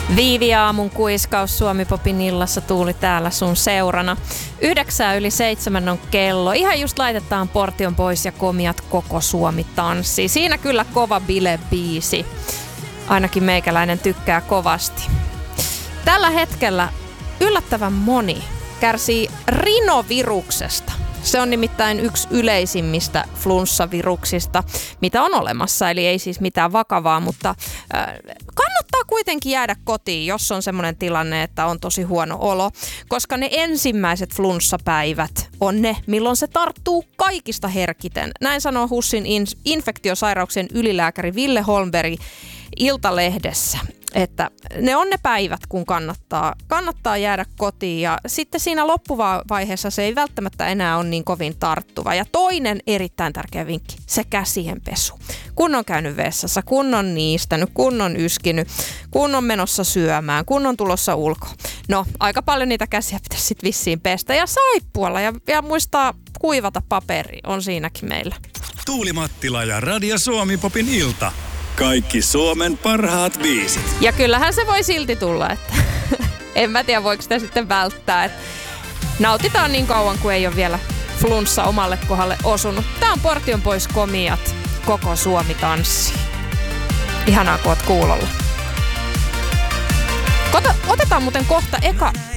Viivi-aamun kuiskaus Suomi-popin illassa Tuuli täällä sun seurana. 6:09 on kello. Ihan just laitetaan Portion pois ja Komiat koko Suomi tanssii. Siinä kyllä kova bile-biisi. Ainakin meikäläinen tykkää kovasti. Tällä hetkellä yllättävän moni kärsii rinoviruksesta. Se on nimittäin yksi yleisimmistä flunssaviruksista, mitä on olemassa. Eli ei siis mitään vakavaa, mutta kannattaa kuitenkin jäädä kotiin, jos on semmoinen tilanne, että on tosi huono olo. Koska ne ensimmäiset flunssapäivät on ne, milloin se tarttuu kaikista herkiten. Näin sanoo HUSin infektiosairauksien ylilääkäri Ville Holmberg Iltalehdessä. Että ne on ne päivät, kun kannattaa jäädä kotiin ja sitten siinä loppuvaiheessa se ei välttämättä enää ole niin kovin tarttuva. Ja toinen erittäin tärkeä vinkki, se käsien pesu. Kun on käynyt vessassa, kun on niistänyt, kun on yskinyt, kun on menossa syömään, kun on tulossa ulkoa. No, aika paljon niitä käsiä pitäisi sitten vissiin pestä ja saippualla ja muistaa kuivata paperi on siinäkin meillä. Tuuli Mattila ja Radio Suomi-popin ilta. Kaikki Suomen parhaat biisit. Ja kyllähän se voi silti tulla, että en mä tiedä voiko sitä sitten välttää. Että nautitaan niin kauan kuin ei ole vielä flunssa omalle kohdalle osunut. Tää on Portion pois Komiat, koko Suomi tanssii. Ihanaa kun oot kuulolla. Otetaan muuten kohta eka